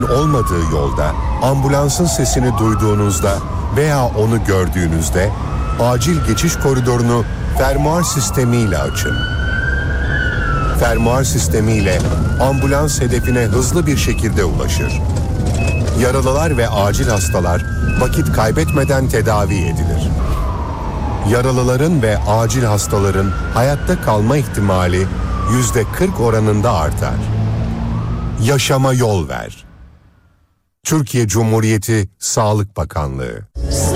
olmadığı yolda ambulansın sesini duyduğunuzda veya onu gördüğünüzde acil geçiş koridorunu fermuar sistemiyle açın. Fermuar sistemiyle ambulans hedefine hızlı bir şekilde ulaşır. Yaralılar ve acil hastalar vakit kaybetmeden tedavi edilir. Yaralıların ve acil hastaların hayatta kalma ihtimali %40 oranında artar. Yaşama yol ver. Türkiye Cumhuriyeti Sağlık Bakanlığı.